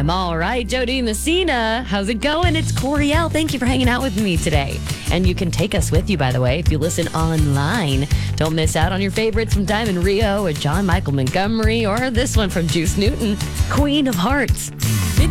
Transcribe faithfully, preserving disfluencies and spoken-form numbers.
I'm all right. Jody Messina, how's it going? It's Coriel. Thank you for hanging out with me today. And you can take us with you, by the way, if you listen online. Don't miss out on your favorites from Diamond Rio or John Michael Montgomery or this one from Juice Newton, Queen of Hearts.